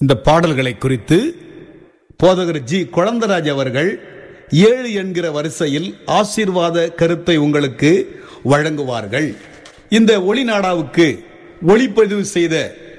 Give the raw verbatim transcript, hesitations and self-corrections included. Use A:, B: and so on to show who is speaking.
A: இந்த பாடல்களை குறித்து போதகர் ஜி குழந்தராஜ் அவர்கள் ஏழு என்கிற வரிசையில் ஆசீர்வாத கருத்தை உங்களுக்கு வழங்குவார்கள். இந்த ஒளிநாடாவுக்கு ஒளிப்பதிவு செய்த